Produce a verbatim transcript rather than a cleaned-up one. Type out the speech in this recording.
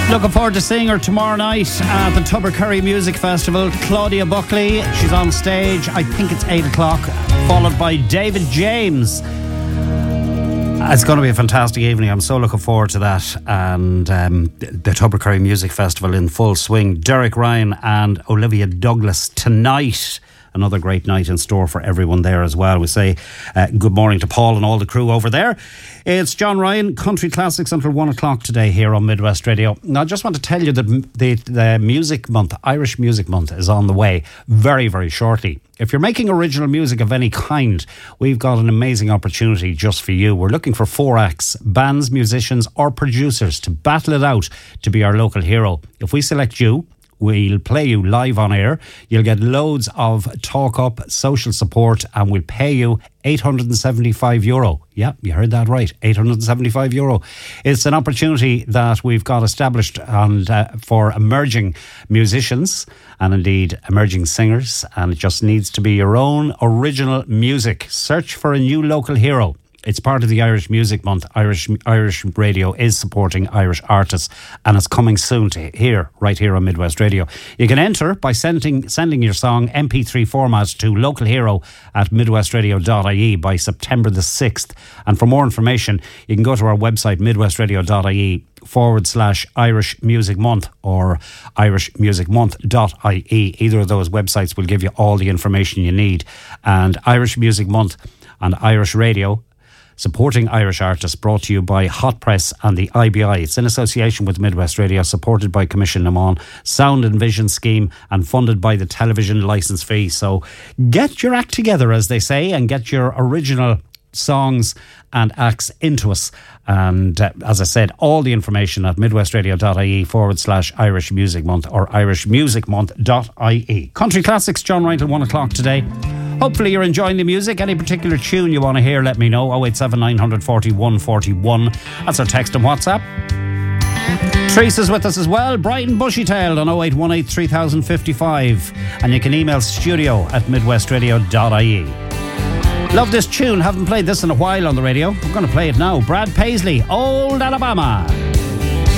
Looking forward to seeing her tomorrow night at the Tubbercurry Music Festival. Claudia Buckley, she's on stage. I think it's eight o'clock, followed by David James. It's going to be a fantastic evening. I'm so looking forward to that. And um, the Tubbercurry Music Festival in full swing. Derek Ryan and Olivia Douglas tonight. Another great night in store for everyone there as well. We say uh, good morning to Paul and all the crew over there. It's John Ryan, Country Classics until one o'clock today here on Midwest Radio. Now, I just want to tell you that the, the Music Month, Irish Music Month, is on the way very, very shortly. If you're making original music of any kind, we've got an amazing opportunity just for you. We're looking for four acts, bands, musicians or producers to battle it out to be our local hero. If we select you, we'll play you live on air. You'll get loads of talk up, social support, and we'll pay you eight hundred seventy-five euro. Yeah, you heard that right, eight hundred seventy-five euro. It's an opportunity that we've got established and uh, for emerging musicians and indeed emerging singers, and it just needs to be your own original music. Search for a new local hero. It's part of the Irish Music Month. Irish Irish Radio is supporting Irish artists, and it's coming soon to here, right here on Midwest Radio. You can enter by sending sending your song M P three format to localhero at midwestradio dot I E by September the sixth. And for more information, you can go to our website, midwestradio dot I E forward slash Irish Music Month or irish music month dot I E. Either of those websites will give you all the information you need. And Irish Music Month and Irish Radio, supporting Irish artists, brought to you by Hot Press and the I B I. It's in association with Midwest Radio, supported by Commission Limon, Sound and Vision Scheme, and funded by the television licence fee. So get your act together, as they say, and get your original songs and acts into us. And uh, as I said, all the information at midwestradio dot I E forward slash Irish Music Month or irish music month dot I E. Country Classics, John Ryan till one o'clock today. Hopefully you're enjoying the music. Any particular tune you want to hear, let me know. oh eight seven nine four one four one. That's our text and WhatsApp. Teresa's with us as well. Brighton Bushytailed on oh eight one eight three thousand fifty-five. And you can email studio at midwestradio dot I E. Love this tune. Haven't played this in a while on the radio. I'm going to play it now. Brad Paisley, Old Alabama.